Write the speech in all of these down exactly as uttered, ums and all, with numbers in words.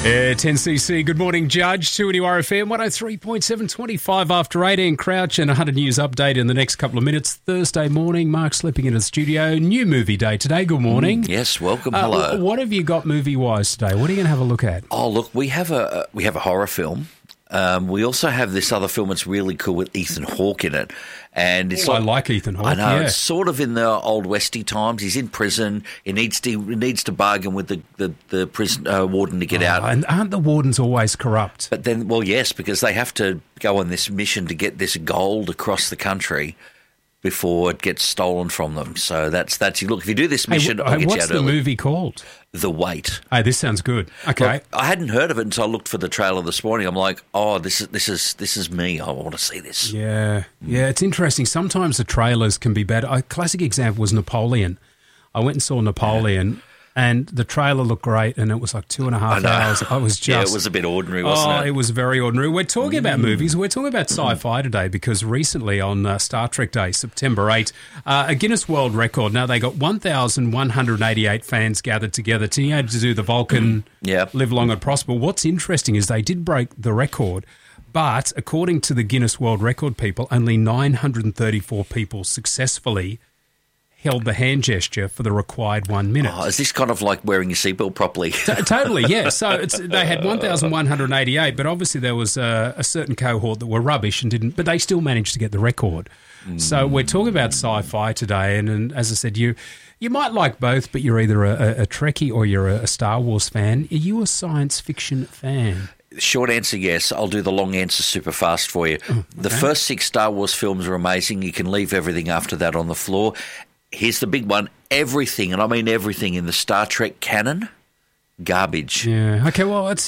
Uh, ten C C, good morning, Judge. two N U R F M, one oh three point seven, twenty-five after eight, Ian Crouch, and a one hundred News update in the next couple of minutes. Thursday morning, Mark slipping into the studio. New movie day today. Good morning. Mm, yes, welcome. Uh, Hello. What have you got movie-wise today? What are you going to have a look at? Oh, look, we have a we have a horror film. Um, we also have this other film that's really cool with Ethan Hawke in it. And it's Oh, like, I like Ethan Hawke, I know, yeah. it's sort of in the old Westy times. He's in prison. He needs to he needs to bargain with the, the, the prison uh, warden to get Oh, out. and aren't the wardens always corrupt? But then, well, yes, because they have to go on this mission to get this gold across the country before it gets stolen from them. So that's, that's look, if you do this mission, Hey, I'll hey, get you what's out the early. movie called? The Wait. Hey, this sounds good. Okay. Look, I hadn't heard of it until I looked for the trailer this morning. I'm like, oh, this is this is this is me. I want to see this. Yeah, yeah, it's interesting. Sometimes the trailers can be better. A classic example was Napoleon. I went and saw Napoleon, and the trailer looked great, and it was like two and a half I know. hours. I was just, Yeah, it was a bit ordinary, wasn't oh, it? it was very ordinary. We're talking about movies. We're talking about sci-fi today because recently on uh, Star Trek Day, September eighth, uh, a Guinness World Record. Now they got one thousand one hundred eighty-eight fans gathered together to, you know, to do the Vulcan Yeah. Live Long and Prosper. What's interesting is they did break the record. But according to the Guinness World Record people, only nine hundred thirty-four people successfully held the hand gesture for the required one minute. Oh, is this kind of like wearing your seatbelt properly? T- totally, yeah. So it's, they had one thousand one hundred eighty-eight, but obviously there was a, a certain cohort that were rubbish and didn't, but they still managed to get the record. Mm. So we're talking about sci-fi today, and, and as I said, you you might like both, but you're either a, a, a Trekkie or you're a, a Star Wars fan. Are you a science fiction fan? Short answer, yes. I'll do the long answer super fast for you. Oh, okay. The first six Star Wars films are amazing. You can leave everything after that on the floor. Here's the big one. Everything, and I mean everything, in the Star Trek canon, garbage. Yeah. Okay. Well, it's.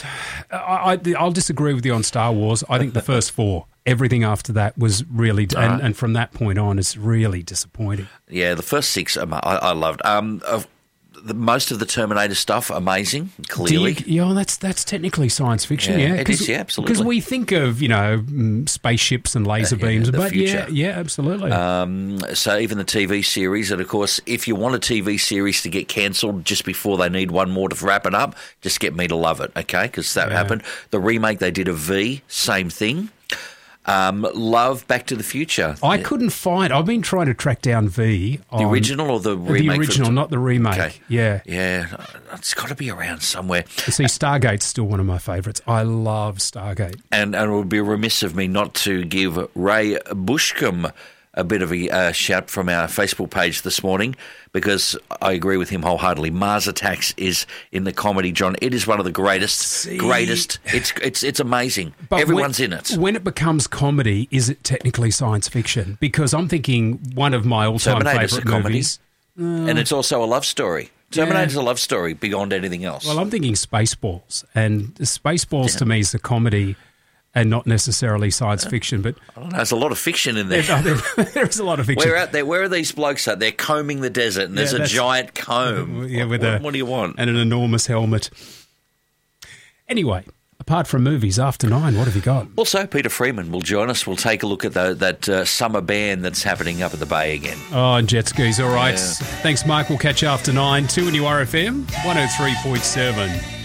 I, I, I'll disagree with you on Star Wars. I think the first four, everything after that was really, Uh-huh. and, and from that point on, it's really disappointing. Yeah, the first six, um, I, I loved. Um, of the, most of the Terminator stuff, amazing, clearly. Do you, yeah, that's that's technically science fiction. Yeah, Yeah, it is, yeah, absolutely. Because we think of, you know, mm, spaceships and laser Uh, yeah, beams, the but future. yeah, yeah, absolutely. Um, so even the T V series, and of course, if you want a T V series to get cancelled just before they need one more to wrap it up, just get me to love it, okay? Because that Yeah. happened. The remake they did of V, same thing. Um, love Back to the Future. I couldn't find. I've been trying to track down V. The on, original or the remake? The from- original, not the remake. Okay. Yeah. Yeah, it's got to be around somewhere. You see, Stargate's still one of my favourites. I love Stargate. And, and it would be remiss of me not to give Ray Bushcombe a bit of a uh, shout from our Facebook page this morning, because I agree with him wholeheartedly. Mars Attacks is in the comedy, John. It is one of the greatest, See? greatest. It's it's it's amazing. But Everyone's when, in it. When it becomes comedy, is it technically science fiction? Because I'm thinking one of my all-time Terminator's a favourite comedy, movies. and it's also a love story. Terminator's a love story beyond anything else. Well, I'm thinking Spaceballs, and Spaceballs Yeah. to me is a comedy and not necessarily science fiction. But I don't know, there's a lot of fiction in there. there, there- there is a lot of fiction. Where out there? Where are these blokes at? They're combing the desert, and there's Yeah, a that's- giant comb. Yeah, with what, a, what do you want? And an enormous helmet. Anyway, apart from movies, after nine, what have you got? Also, Peter Freeman will join us. We'll take a look at the, that uh, summer band that's happening up at the Bay again. Oh, and jet skis, all right. Yeah. Thanks, Mike. We'll catch you after nine. two N U R F M, one oh three point seven.